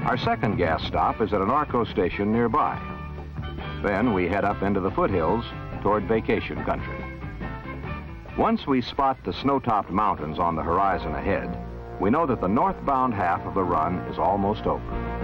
Our second gas stop is at an ARCO station nearby. Then we head up into the foothills toward vacation country. Once we spot the snow-topped mountains on the horizon ahead, we know that the northbound half of the run is almost over.